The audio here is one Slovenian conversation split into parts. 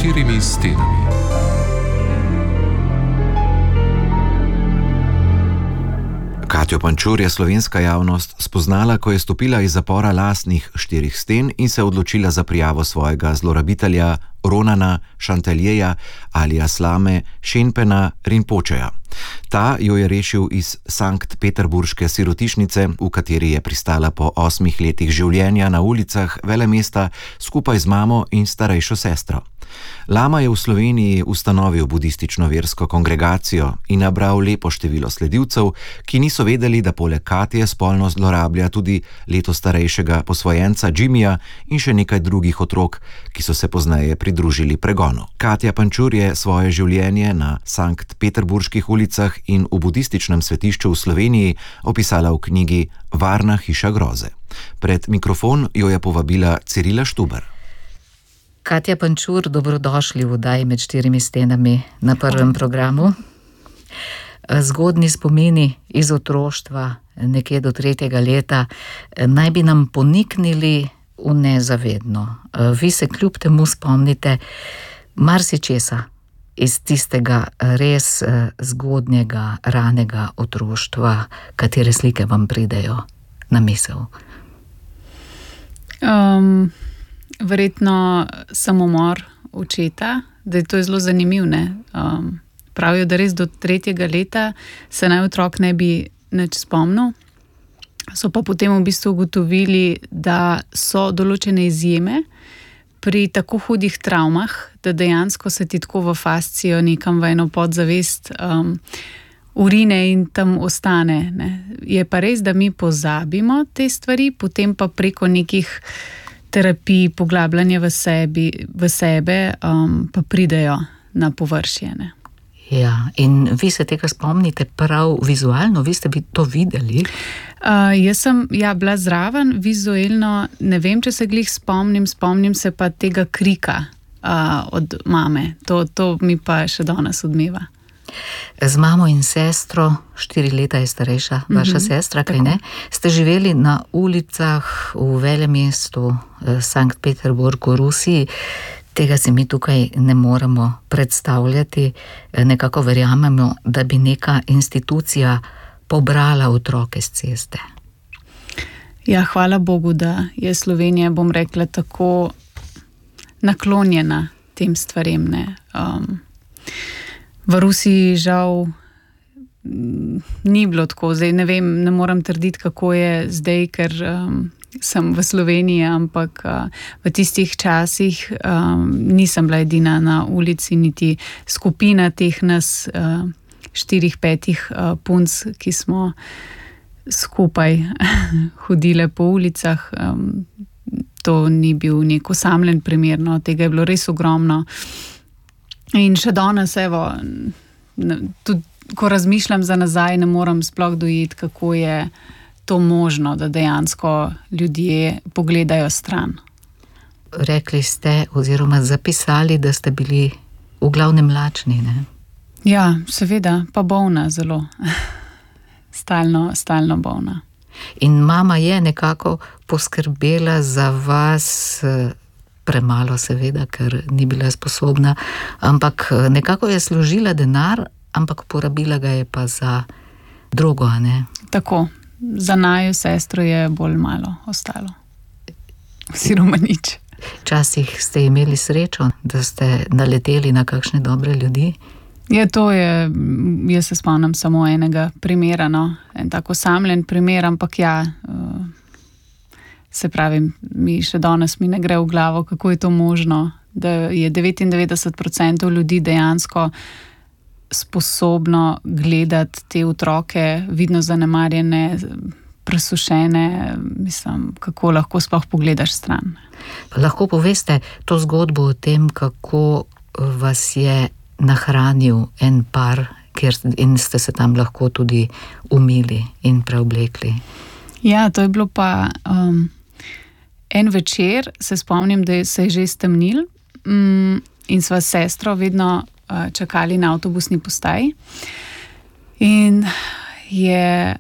štirimi stenami. Katjo Pančur je slovenska javnost spoznala, ko je stopila iz zapora lastnih 4 sten in se odločila za prijavo svojega zlorabitelja Ronana Chanteljeja alias Lame Shenpena Rinpocheja. Ta jo je rešil iz sanktpeterburške sirotišnice, v kateri je pristala po 8 letih življenja na ulicah velemesta skupaj z mamo in starejšo sestro. Lama je v Sloveniji ustanovil budistično versko kongregacijo in nabral lepo število sledilcev, ki niso vedeli, da poleg Katje spolno zlorablja tudi leto starejšega posvojenca Jimmyja in še nekaj drugih otrok, ki so se pozneje pridružili pregonu. Katja Pančur je svoje življenje na sanktpeterburških ulicah in v budističnem svetišču v Sloveniji opisala v knjigi Varna hiša groze. Pred mikrofon jo je povabila Cirila Štuber. Katja Pančur, dobrodošli v oddaji Med štirimi stenami na prvem programu. Zgodni spomini iz otroštva, nekje do 3. leta, naj bi nam poniknili v nezavedno. Vi se kljub temu spomnite marsičesa iz tistega res zgodnjega, ranega otroštva, katere slike vam pridejo na misel? Verjetno samomor očeta, da je to zelo zanimiv, ne? Pravijo, da res do 3. leta se naj otrok ne bi nič spomnil. So pa potem v bistvu ugotovili, da so določene izjeme pri tako hudih travmah, da dejansko se ti tako v fascijo nekam v eno podzavest urine in tam ostane, ne? Je pa res, da mi pozabimo te stvari, potem pa preko nekih terapij, poglabljanja v sebe, pa pridejo na površje, ne? Ja, in vi se tega spomnite prav vizualno, vi ste to videli? Jaz sem bila zraven vizualno, ne vem, če se glih spomnim se pa tega krika od mame. To mi pa še danes odmeva. Z mamo in sestro, 4 leta je starejša vaša sestra, kaj ne? Ste živeli na ulicah v velemestu Sankt Peterburg v Rusiji. Tega si mi tukaj ne moremo predstavljati. Nekako verjamemo, da bi neka institucija pobrala otroke s ceste. Ja, hvala Bogu, da je Slovenija, bom rekla, tako naklonjena tem stvarem, ne. V Rusiji žal ni bilo tako. Zdaj ne vem, ne moram trditi, kako je zdaj, ker sem v Sloveniji, ampak v tistih časih nisem bila edina na ulici, niti skupina teh nas 4-5 punc, ki smo skupaj hodile po ulicah. To ni bil nek osamljen primer, no, tega je bilo res ogromno. In še danes, evo, tudi ko razmišljam za nazaj, ne moram sploh dojeti, kako je to možno, da dejansko ljudje pogledajo stran. Rekli ste oziroma zapisali, da ste bili v glavnem lačni, ne? Ja, seveda, pa bolna zelo. Stalno bolna. In mama je nekako poskrbela za vas, premalo seveda, ker ni bila sposobna, ampak nekako je služila denar, ampak porabila ga je pa za drogo, a ne? Tako. Za naju sestro je bolj malo ostalo. Oziroma nič. Včasih ste imeli srečo, da ste naleteli na kakšne dobre ljudi? Ja, to je, jaz se spomnim samo enega primera, no. En tako osamljen primer, ampak ja, se pravi, še danes mi ne gre v glavo, kako je to možno, da je 99% ljudi dejansko sposobno gledati te otroke, vidno zanemarjene, presušene, mislim, kako lahko sploh pogledaš stran. Lahko poveste to zgodbo o tem, kako vas je nahranil en par, in ste se tam lahko tudi umili in preoblekli? Ja, to je bilo pa en večer, se spomnim, da se je že stemnil in sva s sestro vedno čakali na avtobusni postaji. In je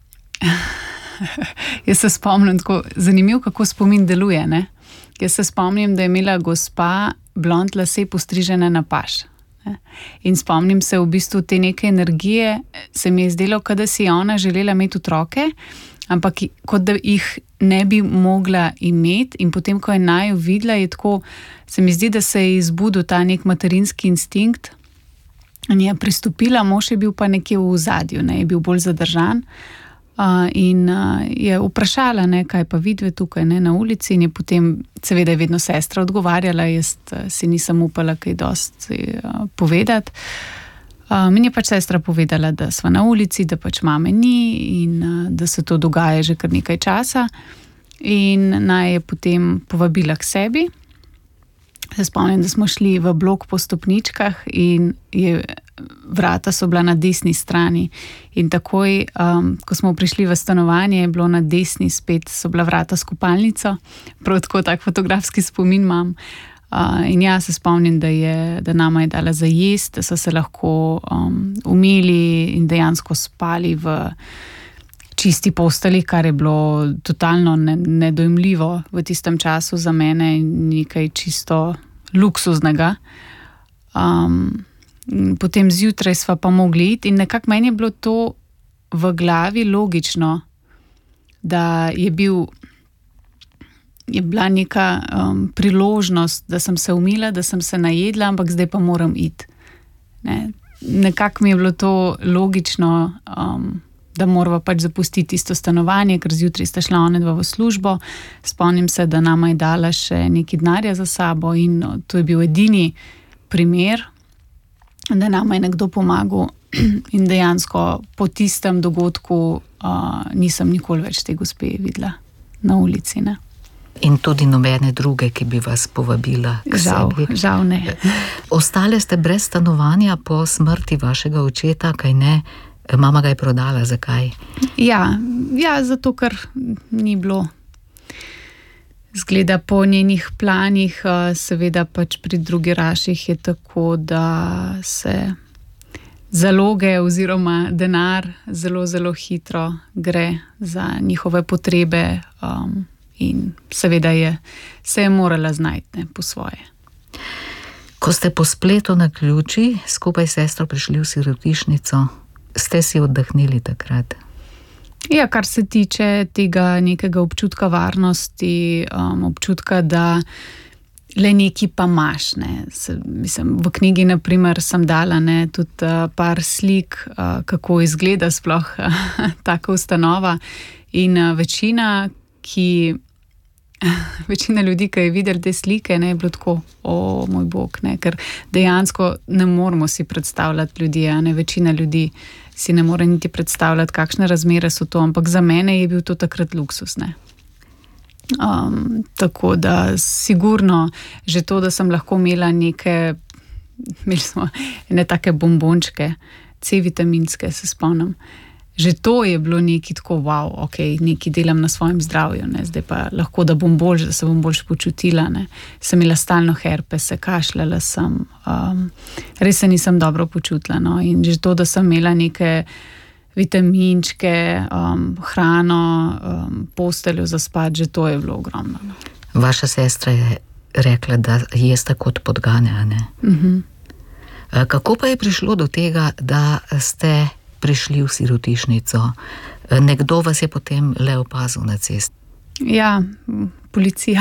jaz se spomnim, tako zanimiv, kako spomin deluje, ne? Jaz se spomnim, da je imela gospa blond lase postrižene na paž. In spomnim se v bistvu te neke energije, se mi je zdelo, kot da si je ona želela imeti otroke, ampak kot da jih ne bi mogla imeti, in potem, ko je naju videla, je tako, se mi zdi, da se je izbudil ta nek materinski instinkt in je pristopila, mož je bil pa nekje v ozadju, je bil bolj zadržan. In je vprašala, kaj pa vidve tukaj, na ulici, in je potem, seveda je vedno sestra odgovarjala, jaz si nisem upala kaj dosti povedati. In je pač sestra povedala, da sva na ulici, da pač mame ni in da se to dogaja že kar nekaj časa, in naj je potem povabila k sebi. Se spomnim, da smo šli v blok po stopničkah in vrata so bila na desni strani, in takoj, ko smo prišli v stanovanje, je bilo na desni spet, so bila vrata s kopalnico, prav tako tak fotografski spomin imam. In ja, se spomnim, da nama je dala za jesti, da so se lahko umili in dejansko spali v čisti posteli, kar je bilo totalno nedojemljivo v tistem času za mene in nekaj čisto luksuznega. Potem zjutraj sva pa mogli iti in nekako meni je bilo to v glavi logično, da je bila neka priložnost, da sem se umila, da sem se najedla, ampak zdaj pa moram iti. Nekako mi je bilo to logično, da morava pač zapustiti isto stanovanje, ker zjutraj sta šla onedva v službo. Spomnim se, da nama je dala še nekaj denarja za sabo in to je bil edini primer, da nama je nekdo pomagal, in dejansko po tistem dogodku nisem nikoli več te gospe videla na ulici. Ne? In tudi nobene druge, ki bi vas povabila k sebi. Žal ne. Ostale ste brez stanovanja po smrti vašega očeta, kaj ne? Mama ga je prodala, zakaj? Ja, zato, ker ni bilo zgleda po njenih planih, seveda pač pri drugi raših je tako, da se zaloge oziroma denar zelo, zelo hitro gre za njihove potrebe, in seveda se je morala znajti po svoje. Ko ste po spletu naključij skupaj s sestro prišli v sirotišnico, ste si oddahnili takrat? Ja, kar se tiče tega nekega občutka varnosti, občutka, da le neki pa imaš. Mislim, v knjigi naprimer sem dala tudi par slik, kako izgleda sploh taka ustanova, in večina ljudi, ki je videla te slike, je bilo tako, o moj bog, ker dejansko ne moramo si predstavljati ljudi, večina ljudi si ne more niti predstavljati, kakšne razmere so to, ampak za mene je bil to takrat luksus. Tako da sigurno že to, da sem lahko imela imeli smo ene take bombončke, C-vitaminske, se spomnim. Že to je bilo nekaj tako, wow, ok, nekaj delam na svojem zdravju, zdaj pa lahko, da bom boljš, da se bom boljš počutila. Sem imela stalno herpese, kašljala sem, res se nisem dobro počutila. In že to, da sem imela neke vitaminčke, hrano, posteljo za spat, že to je bilo ogromno. Vaša sestra je rekla, da jeste kot podgane, ne? Kako pa je prišlo do tega, da ste prišli v sirotišnico? Nekdo vas je potem le opazil na cesti? Ja, policija.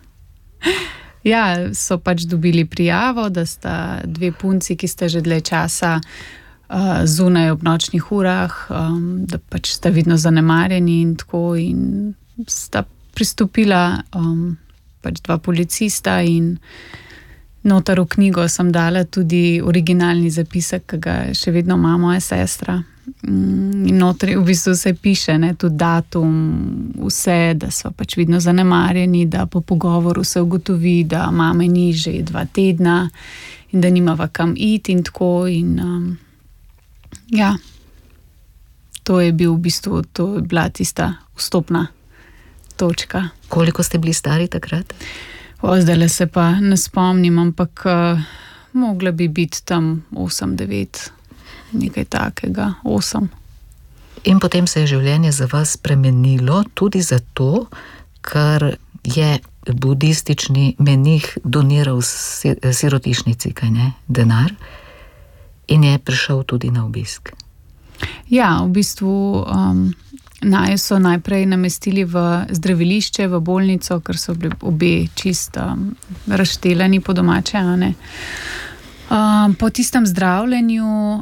Ja, so pač dobili prijavo, da sta dve punci, ki sta že dlje časa zunaj ob nočnih urah, da pač sta vidno zanemarjeni in tako, in sta pristopila pač dva policista, in noter v knjigo sem dala tudi originalni zapisek, ki ga še vedno ima moja sestra. In noter v bistvu se piše, tudi datum, vse, da so pač vidno zanemarjeni, da po pogovoru se ugotovi, da mame ni že 2 tedna in da nimava kam iti in tako. In ja, to je bil v bistvu, to je bila tista vstopna točka. Koliko ste bili stari takrat? Zdajle se pa ne spomnim, ampak mogla bi biti tam 8, 9, nekaj takega, 8. In potem se je življenje za vas spremenilo tudi zato, ker je budistični menih doniral sirotišnici, kaj ne, denar in je prišel tudi na obisk. Ja, v bistvu naju so najprej namestili v zdravilišče, v bolnico, ker so bili obe čist razštelani po domače, a ne. Po tistem zdravljenju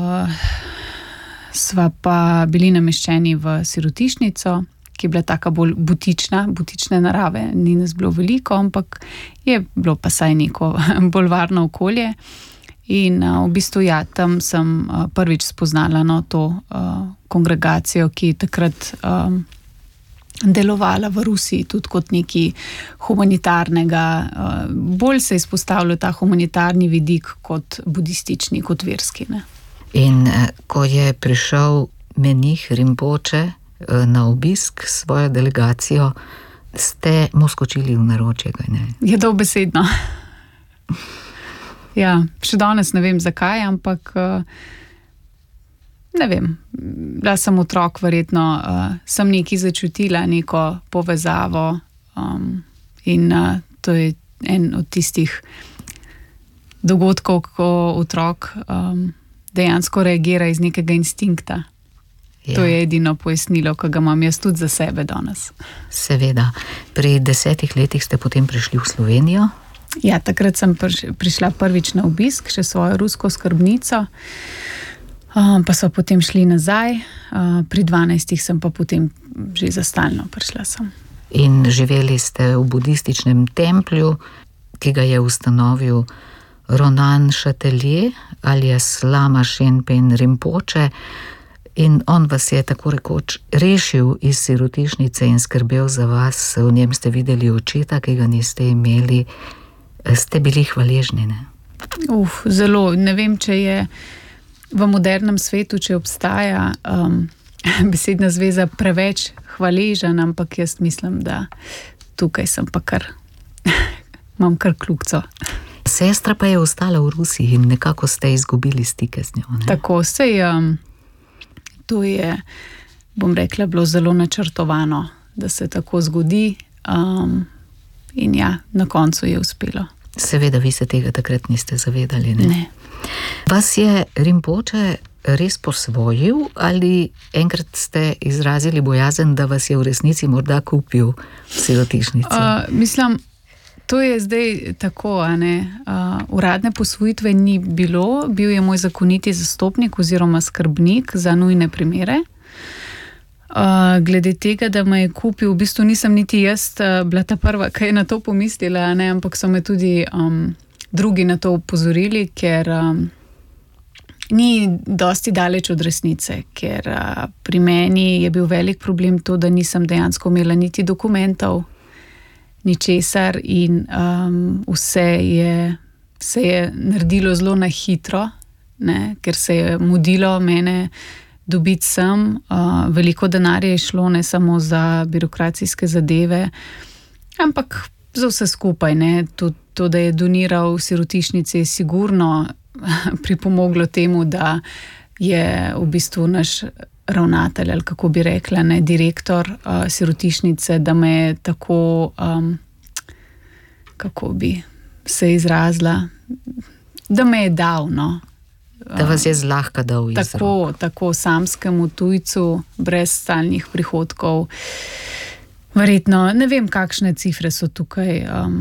sva pa bili nameščeni v sirotišnico, ki je bila taka bolj butične narave. Ni nas bilo veliko, ampak je bilo pa saj neko bolj varno okolje. In v bistvu ja, tam sem prvič spoznala to kongregacijo, ki je takrat delovala v Rusiji tudi kot nekaj humanitarnega. Bolj se je izpostavljal ta humanitarni vidik kot budistični, kot verski. Ne? In ko je prišel menih Rinpoče na obisk s svojo delegacijo, ste mu skočili v naročje, kaj ne? Je dobesedno. Ja, še danes ne vem zakaj, ampak ne vem, bila sem otrok, verjetno sem nekaj začutila, neko povezavo in to je en od tistih dogodkov, ko otrok dejansko reagira iz nekega instinkta. Ja. To je edino pojasnilo, ki ga imam jaz tudi za sebe danes. Seveda. Pri 10 letih ste potem prišli v Slovenijo? Ja, takrat sem prišla prvič na obisk, še svojo rusko skrbnico, pa so potem šli nazaj, pri 12 sem pa potem že za stalno prišla sem. In živeli ste v budističnem templju, ki ga je ustanovil Ronan Chatelier alias Lama Shenpen Rinpoče, in on vas je tako rekoč rešil iz sirotišnice in skrbel za vas. V njem ste videli očeta, ki ga niste imeli. Ste bili hvaležni, ne? Zelo. Ne vem, če je v modernem svetu, če obstaja besedna zveza preveč hvaležen, ampak jaz mislim, da tukaj sem pa kar imam kar kljukco. Sestra pa je ostala v Rusiji in nekako ste izgubili stike z njo, ne? Tako, to je, bom rekla, bilo zelo načrtovano, da se tako zgodi in ja, na koncu je uspelo. Seveda, vi se tega takrat niste zavedali, ne? Ne. Vas je Rinpoče res posvojil ali enkrat ste izrazili bojazen, da vas je v resnici morda kupil v sirotišnici? Mislim, to je zdaj tako, a ne. Uradne posvojitve ni bilo, bil je moj zakoniti zastopnik oziroma skrbnik za nujne primere. Glede tega, da me je kupil, v bistvu nisem niti jaz bila ta prva, ki je na to pomislila, ne, ampak so me tudi drugi na to upozorili, ker ni dosti daleč od resnice, ker pri meni je bil velik problem to, da nisem dejansko imela niti dokumentov, ničesar in vse se je naredilo zelo na hitro, ne, ker se je mudilo mene dobiti sem. Veliko denarja je šlo, ne samo za birokracijske zadeve, ampak za vse skupaj, ne. To, da je doniral v sirotišnici, je sigurno pripomoglo temu, da je v bistvu naš ravnatelj, ali kako bi rekla, ne, direktor sirotišnice, da me je tako, kako bi se izrazila, da me je dal, no. Da vas je zlahka dal iz rok. Tako samskemu tujcu, brez stalnih prihodkov. Verjetno, ne vem, kakšne cifre so tukaj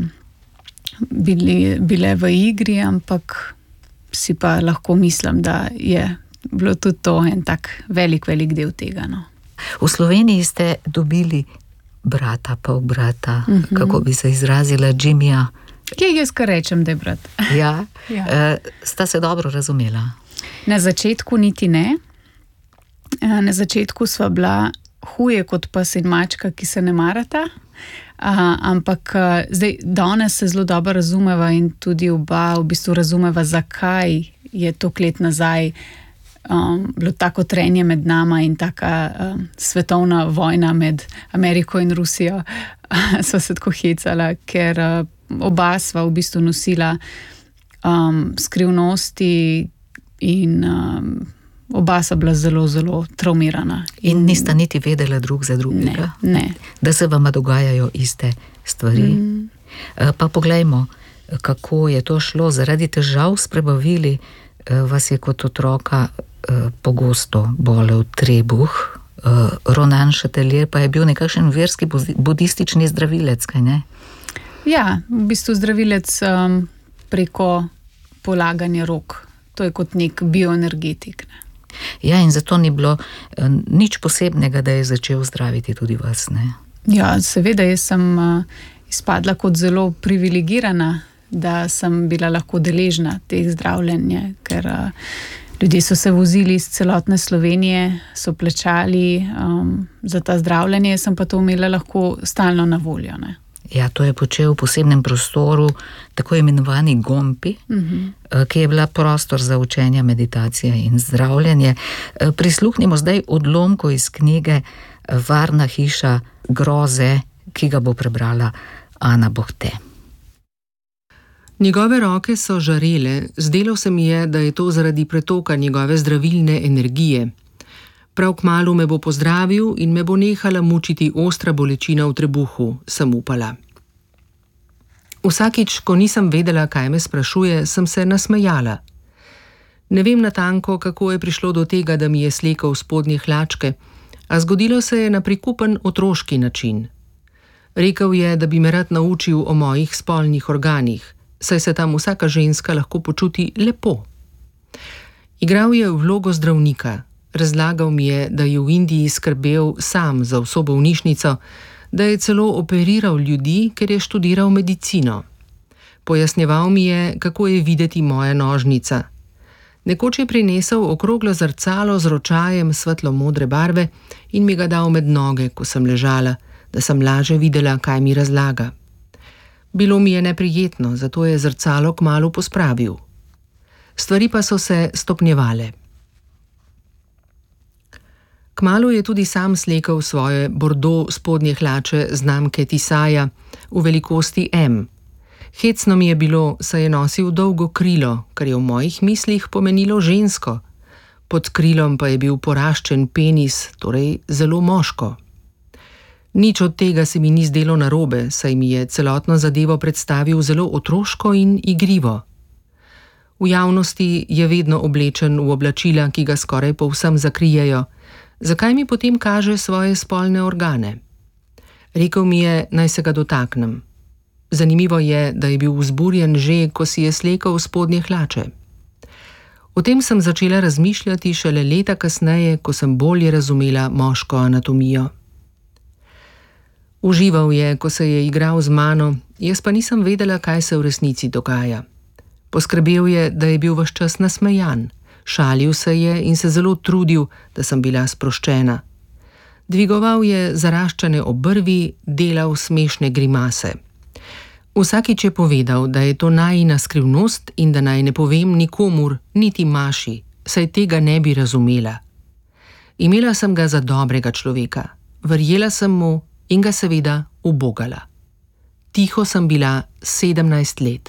bile v igri, ampak si pa lahko mislim, da je bilo tudi to en tak velik del tega. No. V Sloveniji ste dobili brata, pol brata, kako bi se izrazila, Jimmyja. Jaz kar rečem, da je brat. Ja? Ja. Sta se dobro razumela? Na začetku niti ne. Na začetku sva bila huje kot pes in mačka, ki se ne marata. Ampak zdaj, danes se zelo dobro razumeva in tudi oba v bistvu razumeva, zakaj je toliko let nazaj bilo tako trenje med nama in taka svetovna vojna med Ameriko in Rusijo. Sva se tako hecala, ker oba sva v bistvu nosila skrivnosti in oba sva bila zelo, zelo travmirana. In nista niti vedela drug za drugega? Ne. Da se vama dogajajo iste stvari. Pa poglejmo, kako je to šlo. Zaradi težav s prebavili vas je kot otroka pogosto bolel trebuh. Ronan Chatelier pa je bil nekakšen verski budistični zdravilec, kaj ne? Ja, v bistvu zdravilec preko polaganja rok. To je kot nek bioenergetik, ne? Ja, in zato ni bilo nič posebnega, da je začel zdraviti tudi vas, ne? Ja, seveda, jaz sem izpadla kot zelo privilegirana, da sem bila lahko deležna teh zdravljenja, ker ljudje so se vozili iz celotne Slovenije, so plačali za ta zdravljenje, sem pa to imela lahko stalno na voljo, ne. Ja, to je počel v posebnem prostoru, tako imenovani Gompi, ki je bila prostor za učenje, meditacije in zdravljenje. Prisluhnimo zdaj odlomku iz knjige Varna hiša groze, ki ga bo prebrala Ana Bohte. Njegove roke so žarele, zdelo se mi je, da je to zaradi pretoka njegove zdravilne energije. Prav kmalu me bo pozdravil in me bo nehala mučiti ostra bolečina v trebuhu, sem upala. Vsakič, ko nisem vedela, kaj me sprašuje, sem se nasmejala. Ne vem natanko, kako je prišlo do tega, da mi je slekel spodnje hlačke, a zgodilo se je na prikupen otroški način. Rekel je, da bi me rad naučil o mojih spolnih organih, saj se tam vsaka ženska lahko počuti lepo. Igral je vlogo zdravnika. Razlagal mi je, da je v Indiji skrbel sam za vso bolnišnico, da je celo operiral ljudi, ker je študiral medicino. Pojasnjeval mi je, kako je videti moja nožnica. Nekoč je prinesel okroglo zrcalo z ročajem svetlo-modre barve in mi ga dal med noge, ko sem ležala, da sem laže videla, kaj mi razlaga. Bilo mi je neprijetno, zato je zrcalo kmalu pospravil. Stvari pa so se stopnjevale. Kmalu je tudi sam slekel svoje bordo spodnje hlače znamke Tisaja v velikosti M. Hecno mi je bilo, saj je nosil dolgo krilo, kar je v mojih mislih pomenilo žensko. Pod krilom pa je bil poraščen penis, torej zelo moško. Nič od tega se mi ni zdelo narobe, saj mi je celotno zadevo predstavil zelo otroško in igrivo. V javnosti je vedno oblečen v oblačila, ki ga skoraj povsem zakrijejo. Zakaj mi potem kaže svoje spolne organe? Rekel mi je, naj se ga dotaknem. Zanimivo je, da je bil vzburjen že, ko si je slekel spodnje hlače. O tem sem začela razmišljati šele leta kasneje, ko sem bolje razumela moško anatomijo. Užival je, ko se je igral z mano, jaz pa nisem vedela, kaj se v resnici dogaja. Poskrbel je, da je bil ves čas nasmejan, šalil se je in se zelo trudil, da sem bila sproščena. Dvigoval je zaraščane obrvi, delal smešne grimase. Vsakič je povedal, da je to najina skrivnost in da naj ne povem nikomur, niti Maši, saj tega ne bi razumela. Imela sem ga za dobrega človeka, verjela sem mu in ga seveda ubogala. Tiho sem bila 17 let.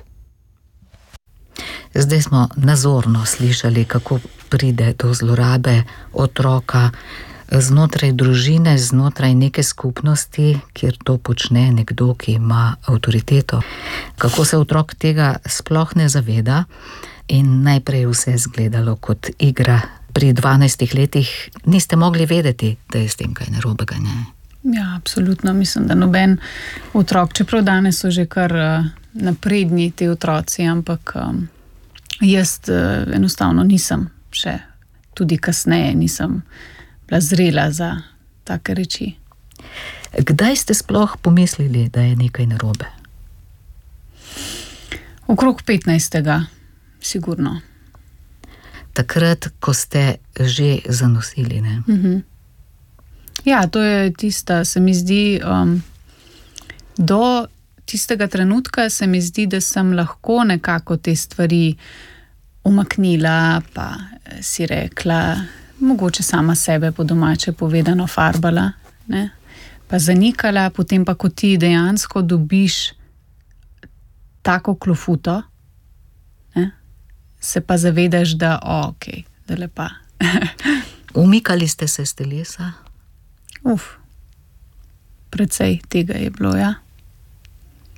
Zdaj smo nazorno slišali, kako pride do zlorabe otroka znotraj družine, znotraj neke skupnosti, kjer to počne nekdo, ki ima avtoriteto. Kako se otrok tega sploh ne zaveda in najprej vse izgledalo kot igra. Pri 12 letih niste mogli vedeti, da je s tem kaj narobega, ne? Ja, absolutno. Mislim, da noben otrok, čeprav danes so že kar napredni ti otroci, ampak jaz enostavno nisem še, tudi kasneje nisem bila zrela za take reči. Kdaj ste sploh pomislili, da je nekaj narobe? Okrog 15. sigurno. Takrat, ko ste že zanosili, ne? Ja, to je tista, se mi zdi, do tistega trenutka se mi zdi, da sem lahko nekako te stvari umaknila, pa si rekla, mogoče sama sebe po domače povedano farbala, ne? Pa zanikala, potem pa, ko ti dejansko dobiš tako klofuto, ne? Se pa zavedaš, da okej, da lepa. Umikali ste se s telesa? Precej tega je bilo, ja.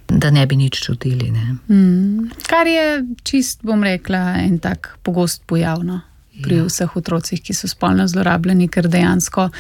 Da ne bi nič čutili, ne? Kar je čist, bom rekla, en tak pogost pojav, no, pri vseh otrocih, ki so spolno zlorabljeni, ker dejansko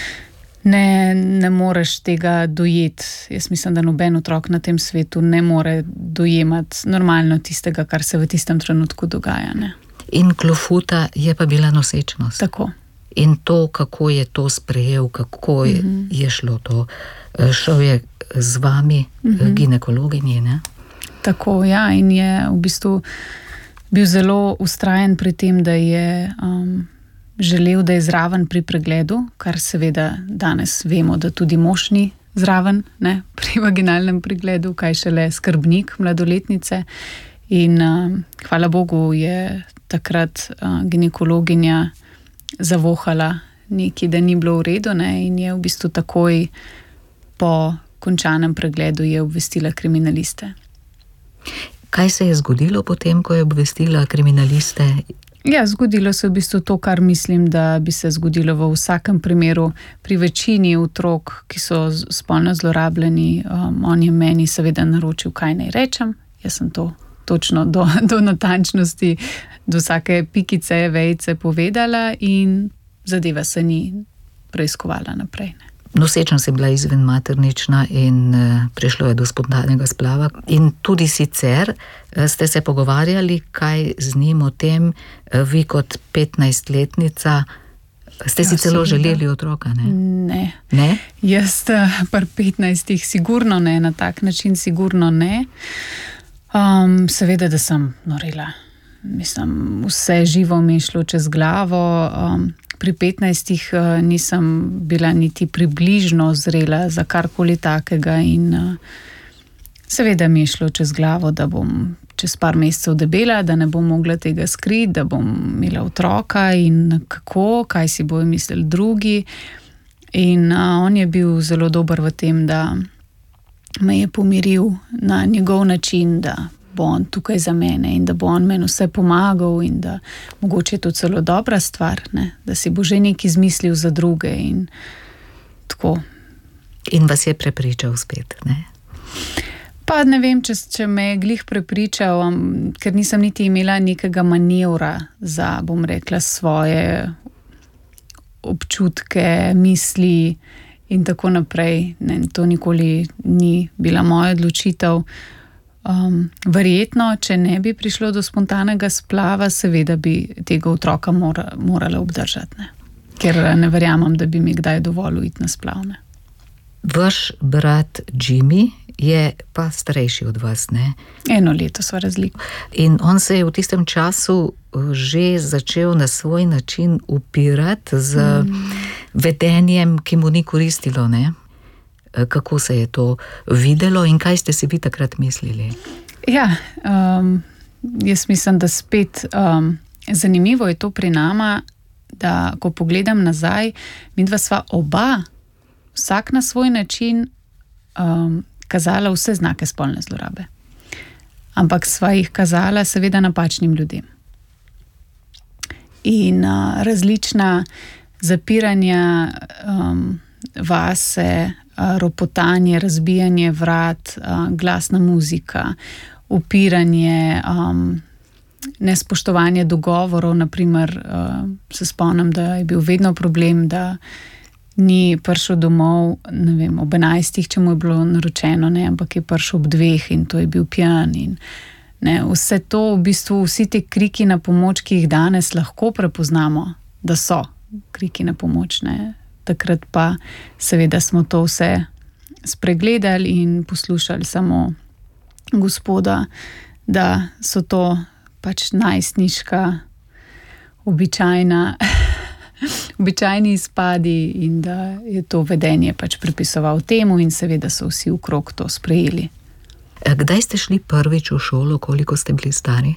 ne moreš tega dojeti. Jaz mislim, da noben otrok na tem svetu ne more dojemati normalno tistega, kar se v tistem trenutku dogaja, ne. In klofuta je pa bila nosečnost. Tako. In to, kako je to sprejel, kako je šlo to. Šel je z vami, ginekologinji, ne? Tako, ja, in je v bistvu bil zelo vztrajen pri tem, da je želel, da je zraven pri pregledu, kar seveda danes vemo, da tudi mož ni zraven, ne, pri vaginalnem pregledu, kaj šele skrbnik mladoletnice. In hvala Bogu je takrat ginekologinja zavohala nekaj, da ni bilo v redu, ne, in je v bistvu takoj po končanem pregledu je obvestila kriminaliste. Kaj se je zgodilo potem, ko je obvestila kriminaliste? Ja, zgodilo se v bistvu to, kar mislim, da bi se zgodilo v vsakem primeru pri večini otrok, ki so spolno zlorabljeni. On je meni seveda naročil, kaj naj rečem. Jaz sem to točno do natančnosti, do vsake pikice, vejice povedala in zadeva se ni preiskovala naprej, ne. Nosečnost je bila izven maternična in prišlo je do spontanega splava. In tudi sicer ste se pogovarjali, kaj z njim o tem, vi kot 15-letnica, ste si celo želeli otroka, ne? Ne. Ne? Jaz pri 15 sigurno ne, na tak način sigurno ne. Seveda, da sem norela. Mislim, vse živo mi je šlo čez glavo. Pri 15 nisem bila niti približno zrela za karkoli takega in seveda mi je šlo čez glavo, da bom čez par mesecev debela, da ne bom mogla tega skriti, da bom imela otroka in kako, kaj si bojo mislili drugi. In on je bil zelo dober v tem, da me je pomiril na njegov način, da bo on tukaj za mene in da bo on meni vse pomagal in da mogoče je to celo dobra stvar, ne? Da si bo že nekaj izmislil za druge in tako. In vas je prepričal spet, ne? Pa ne vem, če me je glih prepričal, ker nisem niti imela nekega manevra za, bom rekla, svoje občutke, misli in tako naprej. Ne, to nikoli ni bila moja odločitev. Verjetno, če ne bi prišlo do spontanega splava, seveda bi tega otroka morala obdržati, ne? Ker ne verjamem, da bi mi kdaj dovolil iti na splav, ne? Vaš brat Jimmy je pa starejši od vas, ne? 1 leto sva razlika. In on se je v tistem času že začel na svoj način upirati z vedenjem, ki mu ni koristilo, ne? Kako se je to videlo in kaj ste si vi takrat mislili? Ja, jaz mislim, da spet zanimivo je to pri nama, da ko pogledam nazaj, midva sva oba, vsak na svoj način, kazala vse znake spolne zlorabe. Ampak sva jih kazala seveda napačnim ljudem. In različna zapiranja vase, ropotanje, razbijanje vrat, glasna muzika, upiranje, nespoštovanje dogovorov, naprimer, se spomnim, da je bil vedno problem, da ni prišel domov, ne vem, ob 11, če mu je bilo naročeno, ne, ampak je prišel ob 2 in to je bil pijan in ne, vse to, v bistvu vsi te kriki na pomoč, ki jih danes lahko prepoznamo, da so kriki na pomoč, ne. Takrat pa seveda smo to vse spregledali in poslušali samo Gospoda, da so to pač najstniška, običajni izpadi in da je to vedenje pač pripisoval temu in seveda so vsi okrog to sprejeli. Kdaj ste šli prvič v šolo, koliko ste bili stari?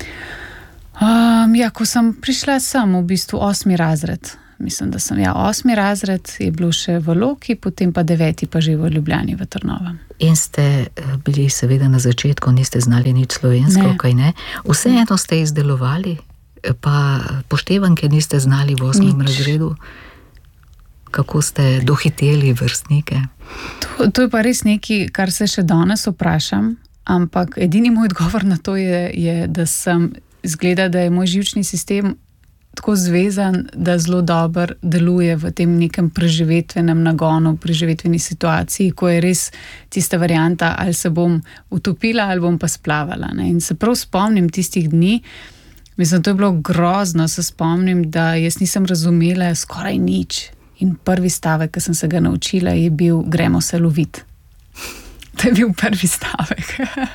Ja, ko sem prišla sem v bistvu 8. razred. Mislim, da sem, 8. razred je bilo še v Loki, potem pa 9. pa že v Ljubljani, v Trnovem. In ste bili seveda na začetku, niste znali nič slovensko, kaj ne? Vseeno ste izdelovali, pa poštevanke niste znali v 8. razredu? Kako ste dohiteli vrstnike? To je pa res nekaj, kar se še danes vprašam, ampak edini moj odgovor na to je da izgleda, da je moj živčni sistem tako zvezan, da zelo dobro deluje v tem nekem preživetvenem nagonu, preživetveni situaciji, ko je res tista varianta, ali se bom utopila ali bom pa splavala. Ne? In se prav spomnim tistih dni, mislim, to je bilo grozno, se spomnim, da jaz nisem razumela skoraj nič. In prvi stavek, ki sem se ga naučila, je bil: gremo se loviti. To je bil prvi stavek.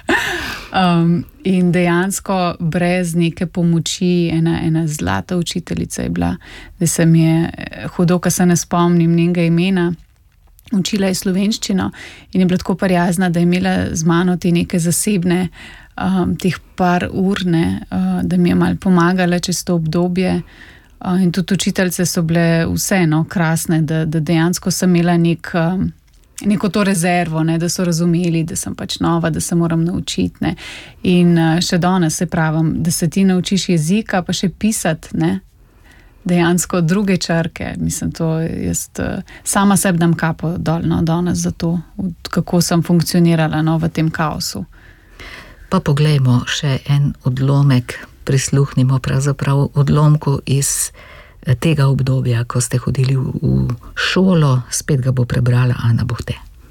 In dejansko brez neke pomoči, ena zlata učiteljica je bila, da se mi je hudo, ko se ne spomnim njenega imena, učila je slovenščino in je bila tako prijazna, da je imela z mano te neke zasebne, teh par ur, da mi je malo pomagala čez to obdobje. In tudi učiteljice so bile vseeno krasne, da dejansko sem imela neko to rezervo, da so razumeli, da sem pač nova, da se moram naučiti. Ne. In še danes se pravim, da se ti naučiš jezika, pa še pisati, dejansko druge črke. Mislim, to jaz sama sebi dam kapo dol, danes za to, kako sem funkcionirala v tem kaosu. Pa poglejmo še en odlomek, prisluhnimo pravzaprav odlomku iz tega obdobja, ko ste hodili v šolo, spet ga bo prebrala Ana Bohte.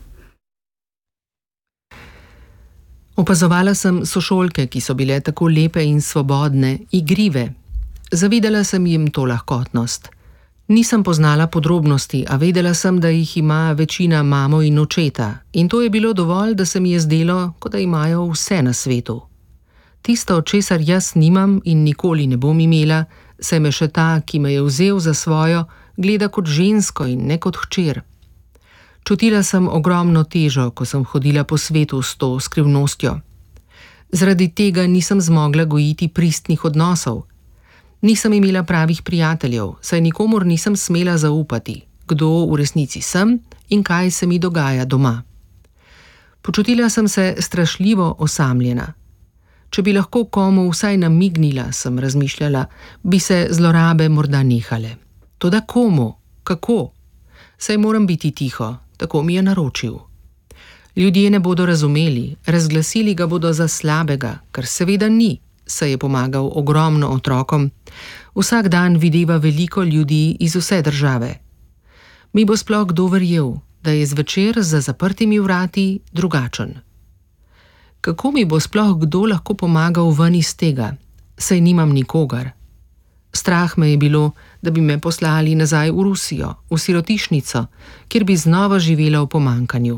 Opazovala sem sošolke, ki so bile tako lepe in svobodne, igrive. Zavidala sem jim to lahkotnost. Nisem poznala podrobnosti, a vedela sem, da jih ima večina mamo in očeta, in to je bilo dovolj, da se mi je zdelo, kot da imajo vse na svetu. Tisto, česar jaz nimam in nikoli ne bom imela, se me še ta, ki me je vzel za svojo, gleda kot žensko in ne kot hčer. Čutila sem ogromno težo, ko sem hodila po svetu s to skrivnostjo. Zaradi tega nisem zmogla gojiti pristnih odnosov. Nisem imela pravih prijateljev, saj nikomur nisem smela zaupati, kdo v resnici sem in kaj se mi dogaja doma. Počutila sem se strašljivo osamljena. Če bi lahko komu vsaj namignila, sem razmišljala, bi se zlorabe morda nehale. Toda komu? Kako? Saj moram biti tiho, tako mi je naročil. Ljudje ne bodo razumeli, razglasili ga bodo za slabega, kar seveda ni, saj je pomagal ogromno otrokom. Vsak dan videva veliko ljudi iz vse države. Mi bo sploh kdo verjel, da je zvečer za zaprtimi vrati drugačen. Kako mi bo sploh kdo lahko pomagal ven iz tega, saj nimam nikogar. Strah me je bilo, da bi me poslali nazaj v Rusijo, v sirotišnico, kjer bi znova živela v pomanjkanju.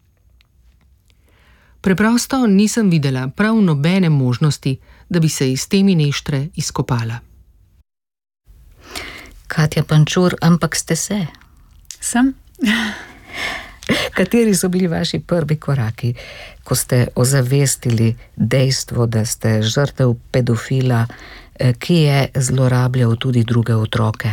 Preprosto nisem videla prav nobene možnosti, da bi se iz te mineštre izkopala. Katja Pančur, ampak ste se? Sem. Kateri so bili vaši prvi koraki, ko ste ozavestili dejstvo, da ste žrtev pedofila, ki je zlorabljal tudi druge otroke?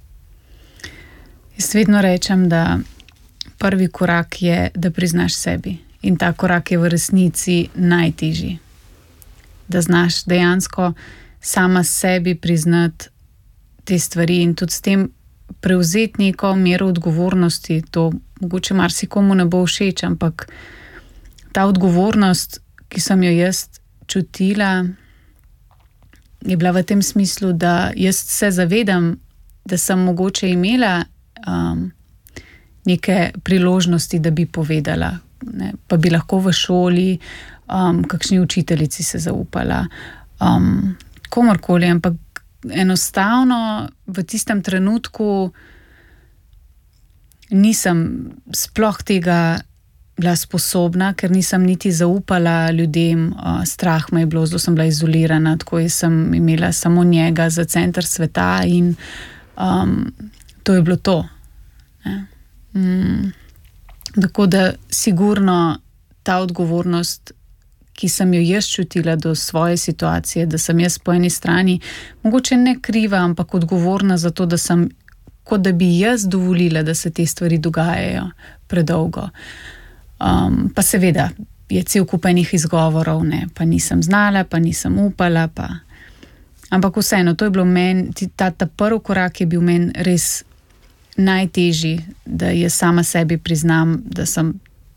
Jaz vedno rečem, da prvi korak je, da priznaš sebi. In ta korak je v resnici najtežji. Da znaš dejansko sama sebi priznati te stvari in tudi s tem prevzeti neko mero odgovornosti. To mogoče marsikomu ne bo všeč, ampak ta odgovornost, ki sem jo jaz čutila, je bila v tem smislu, da jaz se zavedam, da sem mogoče imela neke priložnosti, da bi povedala, pa bi lahko v šoli kakšni učiteljici se zaupala, komorkoli, ampak enostavno v tistem trenutku nisem sploh tega bila sposobna, ker nisem niti zaupala ljudem, strah me je bilo, zelo sem bila izolirana, tako sem imela samo njega za center sveta in to je bilo to. Tako da sigurno ta odgovornost, ki sem jo jaz čutila do svoje situacije, da sem jaz po eni strani mogoče ne kriva, ampak odgovorna za to, da sem, kot da bi jaz dovolila, da se te stvari dogajajo predolgo. Pa seveda je cel kup enih izgovorov, pa nisem znala, pa nisem upala, ampak vseeno, to je bilo meni, ta prvi korak je bil meni res najtežji, da jaz sama sebi priznam, da sem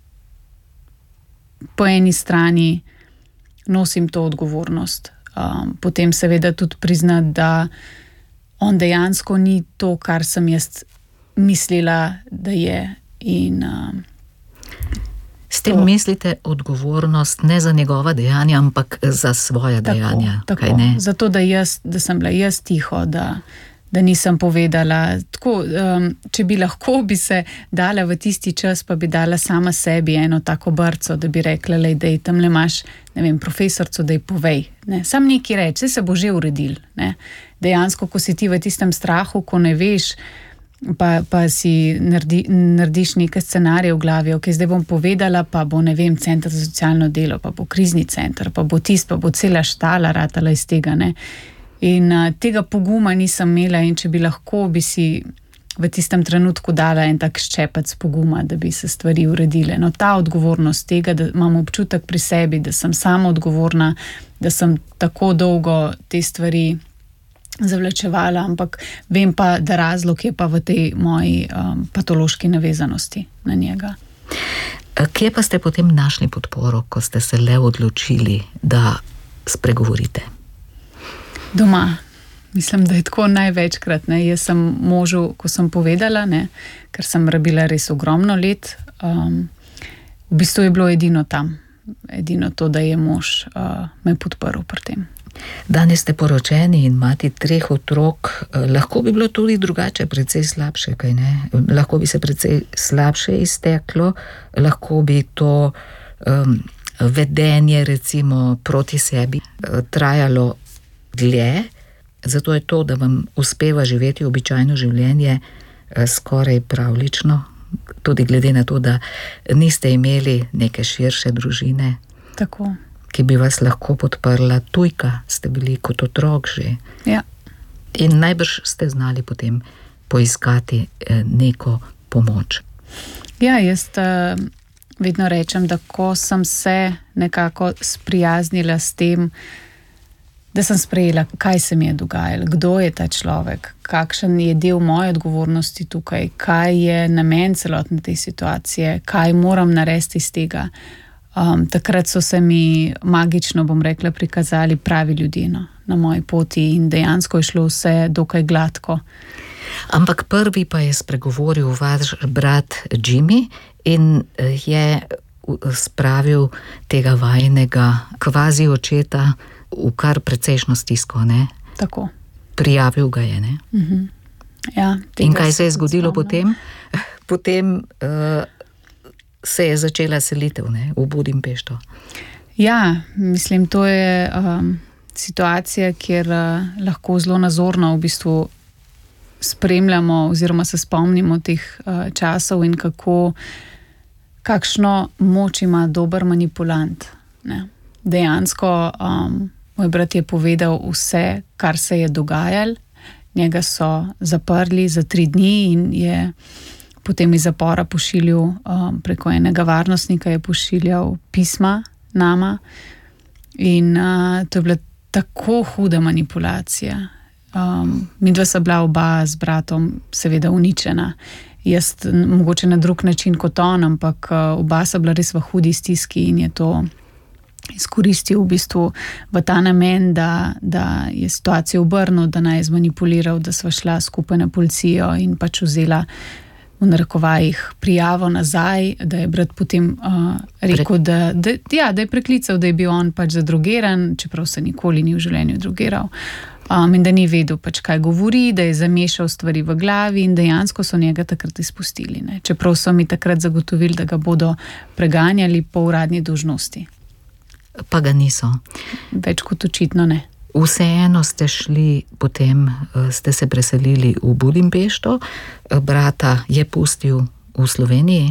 po eni strani nosim to odgovornost. Potem seveda tudi priznati, da on dejansko ni to, kar sem jaz mislila, da je. In s tem mislite odgovornost ne za njegova dejanja, ampak za svoja dejanja. Tako. Zato, da sem bila jaz tiho, da nisem povedala. Tako, če bi lahko, bi se dala v tisti čas, pa bi dala sama sebi eno tako brco, da bi rekla, da je tam le imaš, ne vem, profesorco, da ji povej. Ne? Sam nekaj reči, se bo že uredil. Ne? Dejansko, ko si ti v tistem strahu, ko ne veš, pa si narediš neke scenarije v glavi, ok, zdaj bom povedala, pa bo, ne vem, center za socialno delo, pa bo krizni center, pa bo pa bo cela štala ratala iz tega, ne. In tega poguma nisem imela in če bi lahko, bi si v tistem trenutku dala en tak ščepec poguma, da bi se stvari uredile. No, ta odgovornost tega, da imam občutek pri sebi, da sem sama odgovorna, da sem tako dolgo te stvari zavlačevala, ampak vem pa, da razlog je pa v tej moji patološki navezanosti na njega. Kje pa ste potem našli podporo, ko ste se le odločili, da spregovorite? Doma. Mislim, da je tako največkrat. Ne. Jaz sem možu, ko sem povedala, ne, ker sem rabila res ogromno let, v bistvu je bilo edino tam. Edino to, da je mož me podprl pri tem. Danes ste poročeni in imate 3 otrok. Lahko bi bilo tudi drugače, precej slabše, kaj ne? Lahko bi se precej slabše izteklo, lahko bi to vedenje recimo proti sebi trajalo dlje. Zato je to, da vam uspeva živeti običajno življenje, skoraj pravlično, tudi glede na to, da niste imeli neke širše družine. Tako. Ki bi vas lahko podprla. Tujka ste bili kot otrok že. Ja. In najbrž ste znali potem poiskati neko pomoč. Ja, jaz vedno rečem, da ko sem se nekako sprijaznila s tem, da sem sprejela, kaj se mi je dogajalo, kdo je ta človek, kakšen je del moje odgovornosti tukaj, kaj je namen celotne te situacije, kaj moram narediti iz tega. Takrat so se mi magično, bom rekla, prikazali pravi ljudje na moji poti in dejansko je šlo vse dokaj gladko. Ampak prvi pa je spregovoril vaš brat Jimmy in je spravil tega vajinega kvazi očeta v kar precejšno stisko, ne? Tako. Prijavil ga je, ne? Ja, in kaj se je zgodilo potem? Potem se je začela selitev, ne? V Budimpešto. Ja, mislim, to je situacija, kjer lahko zelo nazorno v bistvu spremljamo oziroma se spomnimo teh časov in kakšno moč ima dober manipulant. Ne? Dejansko moj brat je povedal vse, kar se je dogajalo. Njega so zaprli za 3 dni in je potem iz zapora pošiljal, preko enega varnostnika je pošiljal pisma nama. In to je bila tako huda manipulacija. Midva sta bila oba z bratom seveda uničena. Jaz mogoče na drug način kot on, ampak oba sta bila res v hudi stiski in je to izkoristil v bistvu v ta namen, da je situacijo obrnil, da naj je zmanipuliral, da sva šla skupaj na policijo in pač vzela v narekovajih prijavo nazaj, da je brat potem rekel, da je preklical, da je bil on pač zadrogeran, čeprav se nikoli ni v življenju drogeral. In da ni vedel pač, kaj govori, da je zamešal stvari v glavi in dejansko so njega takrat izpustili. Ne? Čeprav so mi takrat zagotovili, da ga bodo preganjali po uradni dolžnosti. Pa ga niso. Več kot očitno ne. Vseeno ste šli, potem ste se preselili v Budimpešto, brata je pustil v Sloveniji,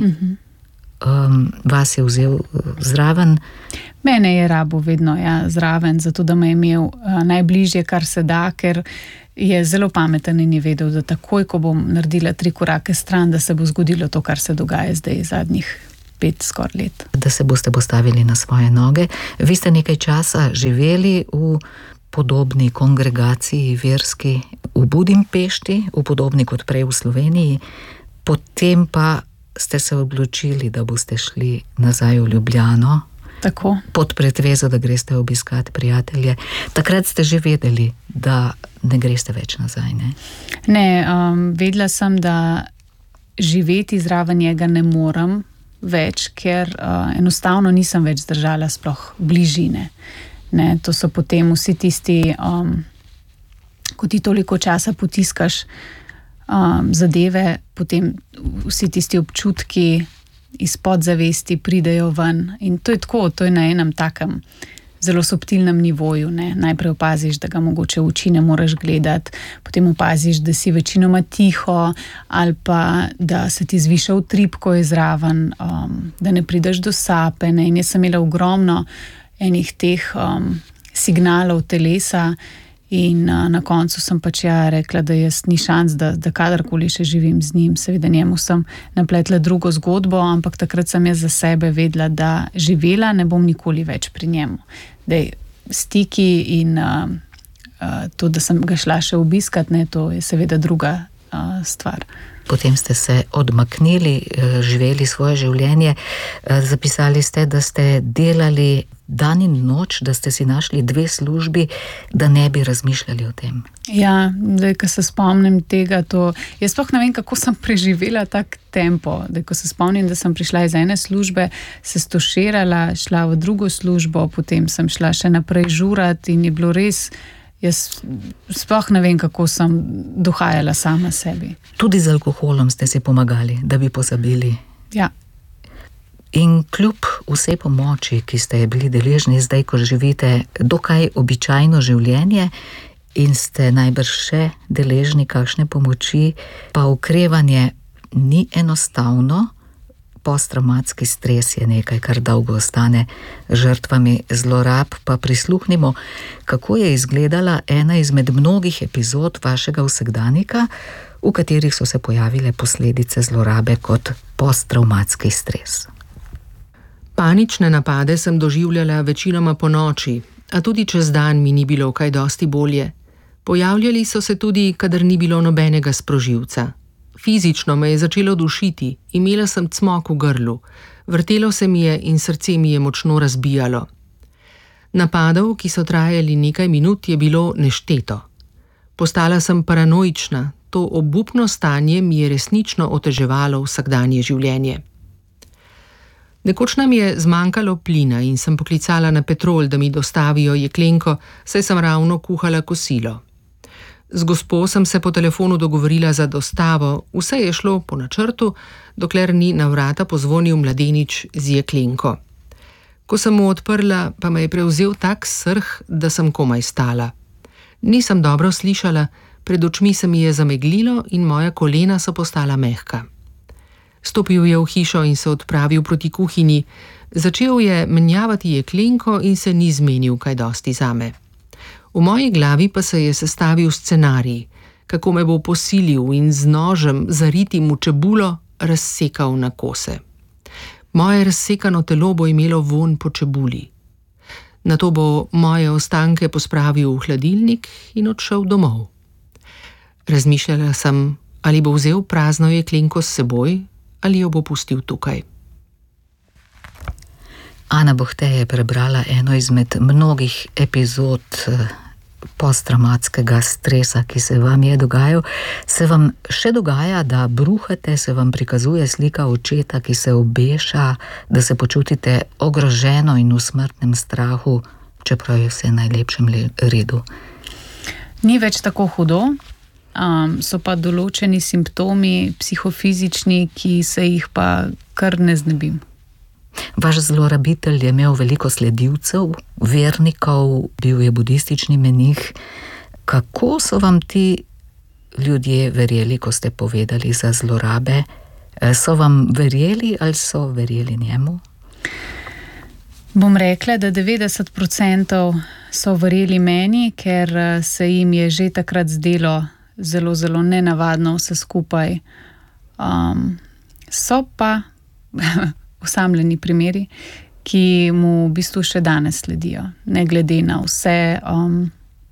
vas je vzel zraven. Mene je rabo vedno zraven, zato da me je imel najbližje, kar se da, ker je zelo pameten in je vedel, da takoj, ko bom naredila 3 korake stran, da se bo zgodilo to, kar se dogaja zdaj zadnjih 5 skoraj let. Da se boste postavili na svoje noge. Vi ste nekaj časa živeli v podobni kongregaciji verski v Budimpešti, v podobni kot prej v Sloveniji, potem pa ste se odločili, da boste šli nazaj v Ljubljano. Tako. Pod pretvezo, da greste obiskati prijatelje. Takrat ste že vedeli, da ne greste več nazaj, ne? Ne, vedela sem, da živeti zraven njega ne morem več, ker enostavno nisem več zdržala sploh bližine. Ne, to so potem vsi tisti, ko ti toliko časa potiskaš zadeve, potem vsi tisti občutki iz podzavesti pridejo ven. In to je tako, to je na enem takem zelo subtilnem nivoju. Ne. Najprej opaziš, da ga mogoče v oči ne moreš gledati, potem opaziš, da si večinoma tiho ali pa da se ti zviša utrip, ko je zraven, da ne prideš do sape. Ne. In jaz sem imela ogromno enih teh signalov telesa in na koncu sem pač rekla, da jaz ni šans, da kadarkoli še živim z njim. Seveda njemu sem napletla drugo zgodbo, ampak takrat sem jaz za sebe vedela, da živela ne bom nikoli več pri njemu. Dej, stiki in to, da sem ga šla še obiskat, ne, to je seveda druga stvar. Potem ste se odmaknili, živeli svoje življenje, zapisali ste, da ste delali dan in noč, da ste si našli 2 službi, da ne bi razmišljali o tem. Ja, zdaj, ko se spomnim tega, jaz sploh ne vem, kako sem preživela tak tempo. Zdaj, ko se spomnim, da sem prišla iz ene službe, se stoširala, šla v drugo službo, potem sem šla še naprej žurat in je bilo res, jaz sploh ne vem, kako sem dohajala sama sebi. Tudi z alkoholom ste si pomagali, da bi pozabili. Ja. In kljub vsej pomoči, ki ste je bili deležni zdaj, ko živite dokaj običajno življenje in ste najbrž še deležni kakšne pomoči, pa okrevanje ni enostavno. Postravmatski stres je nekaj, kar dolgo ostane žrtvami zlorab, pa prisluhnimo, kako je izgledala ena izmed mnogih epizod vašega vsakdanika, v katerih so se pojavile posledice zlorabe kot postravmatski stres. Panične napade sem doživljala večinoma ponoči, a tudi čez dan mi ni bilo kaj dosti bolje. Pojavljali so se tudi, kadar ni bilo nobenega sprožilca. Fizično me je začelo dušiti, imela sem cmok v grlu, vrtelo se mi je in srce mi je močno razbijalo. Napadov, ki so trajali nekaj minut, je bilo nešteto. Postala sem paranoična, to obupno stanje mi je resnično oteževalo vsakdanje življenje. Nekoč nam je zmanjkalo plina in sem poklicala na Petrol, da mi dostavijo jeklenko, saj sem ravno kuhala kosilo. Z gospo sem se po telefonu dogovorila za dostavo, vse je šlo po načrtu, dokler ni na vrata pozvonil mladenič z jeklenko. Ko sem mu odprla, pa me je prevzel tak srh, da sem komaj stala. Nisem dobro slišala, pred očmi se mi je zameglilo in moja kolena so postala mehka. Stopil je v hišo in se odpravil proti kuhinji, začel je menjavati jeklenko in se ni zmenil kaj dosti zame. V moji glavi pa se je sestavil scenarij, kako me bo posilil in z nožem zaritim v čebulo razsekal na kose. Moje razsekano telo bo imelo vonj po čebuli. Nato bo moje ostanke pospravil v hladilnik in odšel domov. Razmišljala sem, ali bo vzel prazno jeklenko s seboj, ali jo bo pustil tukaj. Ana Bohte je prebrala eno izmed mnogih epizod postravmatskega stresa, ki se vam je dogajal. Se vam še dogaja, da bruhate, se vam prikazuje slika očeta, ki se obeša, da se počutite ogroženo in v smrtnem strahu, čeprav je vse v najlepšem redu? Ni več tako hudo. So pa določeni simptomi psihofizični, ki se jih pa kar ne znebim. Vaš zlorabitelj je imel veliko sledilcev, vernikov, bil je budistični menih. Kako so vam ti ljudje verjeli, ko ste povedali za zlorabe? So vam verjeli ali so verjeli njemu? Bom rekla, da 90% so verjeli meni, ker se jim je že takrat zdelo zelo, zelo nenavadno vse skupaj. So pa osamljeni primeri, ki mu v bistvu še danes sledijo. Ne glede na vse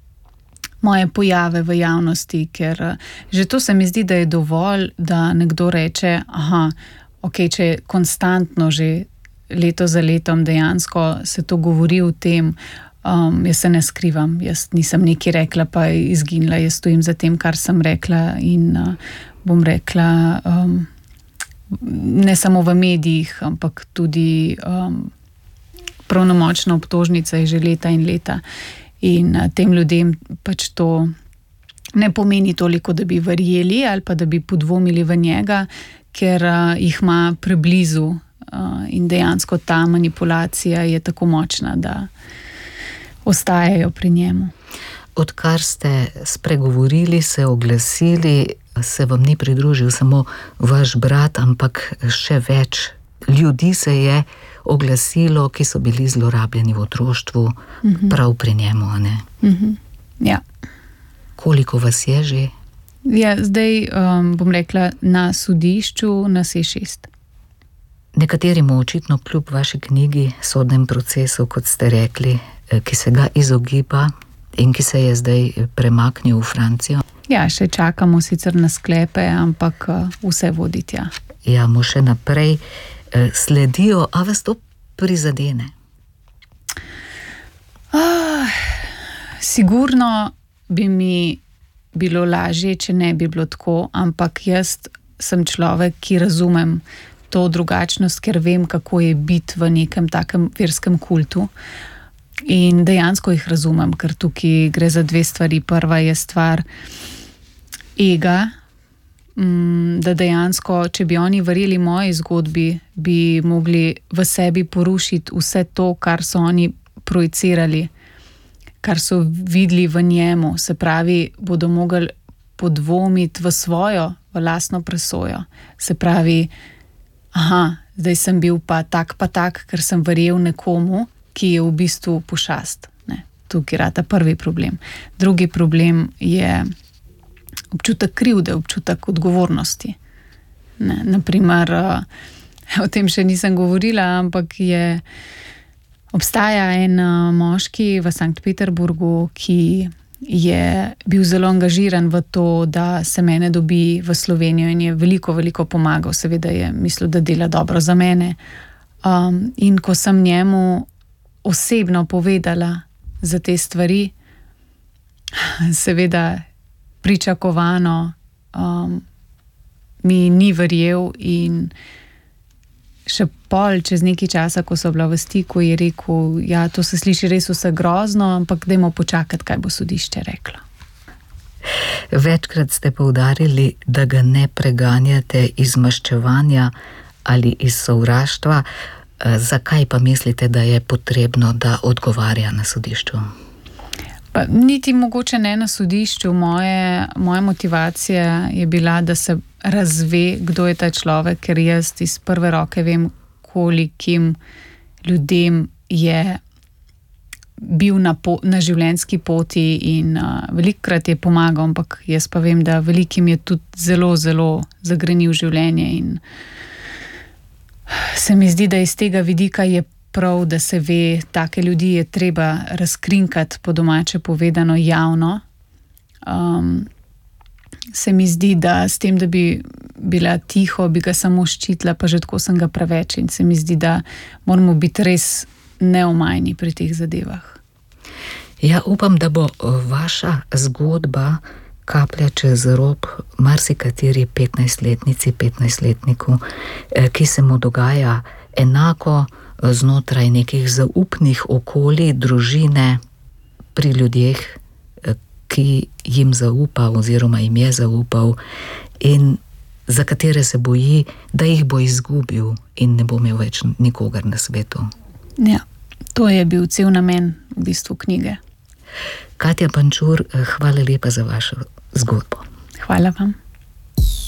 moje pojave v javnosti, ker že to se mi zdi, da je dovolj, da nekdo reče, če je konstantno že leto za letom dejansko se to govori o tem, jaz se ne skrivam, jaz nisem nekaj rekla, pa je izginila, jaz stojim za tem, kar sem rekla in bom rekla, ne samo v medijih, ampak tudi pravnomočna obtožnica je že leta in leta. In tem ljudem pač to ne pomeni toliko, da bi verjeli ali pa da bi podvomili v njega, ker jih ima preblizu in dejansko ta manipulacija je tako močna, da ostajajo pri njemu. Odkar ste spregovorili, se oglasili, se vam ni pridružil samo vaš brat, ampak še več ljudi se je oglasilo, ki so bili zlorabljeni v otroštvu, prav pri njemu, a ne? Ja. Koliko vas je že? Ja, zdaj bom rekla, na sodišču nas je 6. Nekaterim očitno kljub vaši knjigi, Sodnem procesu, kot ste rekli, ki se ga izogiba in ki se je zdaj premaknil v Francijo. Ja, še čakamo sicer na sklepe, ampak vse vodi tja. Ja, mu še naprej sledijo, a vas to prizadene? Sigurno bi mi bilo lažje, če ne bi bilo tako, ampak jaz sem človek, ki razumem to drugačnost, ker vem, kako je biti v nekem takem verskem kultu. In dejansko jih razumem, ker tukaj gre za 2 stvari. Prva je stvar ega, da dejansko, če bi oni verjeli moji zgodbi, bi mogli v sebi porušiti vse to, kar so oni projicirali, kar so videli v njemu. Se pravi, bodo mogli podvomiti v svojo, v lastno presojo. Se pravi, zdaj sem bil pa tak, ker sem verjel nekomu, ki je v bistvu pošast. Ne, tukaj je ta prvi problem. Drugi problem je občutek krivde, občutek odgovornosti. Ne, naprimer, o tem še nisem govorila, ampak obstaja en moški v Sankt Peterburgu, ki je bil zelo angažiran v to, da se mene dobi v Slovenijo in je veliko pomagal. Seveda je mislil, da dela dobro za mene. In ko sem njemu osebno povedala za te stvari, seveda pričakovano mi ni verjel in še pol čez nekaj časa, ko so bila v stiku, je rekel, ja, to se sliši res vse grozno, ampak dajmo počakati, kaj bo sodišče reklo. Večkrat ste poudarili, da ga ne preganjate iz maščevanja ali iz sovraštva. Zakaj pa mislite, da je potrebno, da odgovarja na sodišču? Pa niti mogoče ne na sodišču. Moja motivacija je bila, da se razve, kdo je ta človek, ker jaz iz prve roke vem, kolikim ljudem je bil na življenjski poti in velikokrat je pomagal, ampak jaz pa vem, da velikim je tudi zelo zagrenil življenje in se mi zdi, da iz tega vidika je prav, da se ve, take ljudi je treba razkrinkati, po domače povedano, javno. Se mi zdi, da s tem, da bi bila tiho, bi ga samo ščitila, pa že tako sem ga preveč in se mi zdi, da moramo biti res neomajni pri teh zadevah. Ja, upam, da bo vaša zgodba kaplja čez rob marsikateri 15-letnici, 15-letniku, ki se mu dogaja enako znotraj nekih zaupnih okolij, družine, pri ljudeh, ki jim zaupa oziroma jim je zaupal in za katere se boji, da jih bo izgubil in ne bo imel več nikogar na svetu. Ja, to je bil cel namen v bistvu knjige. Katja Pančur, hvala lepa za vašo zgodbo. Hvala vam.